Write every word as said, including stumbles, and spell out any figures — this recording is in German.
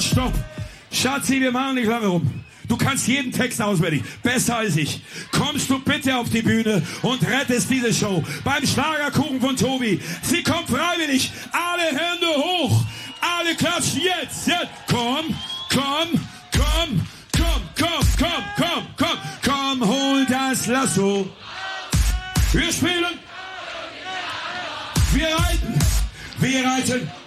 stopp. Schatzi, wir machen nicht lange rum. Du kannst jeden Text auswendig. Besser als ich. Kommst du bitte auf die Bühne und rettest diese Show. Beim Schlagerkuchen von Tobi. Sie kommt freiwillig. Alle Hände hoch. Alle klatschen jetzt. Jetzt. Komm, komm, komm, komm, komm, komm, komm, komm. Komm, hol das Lasso. Wir spielen. Wir reiten. Wir reiten.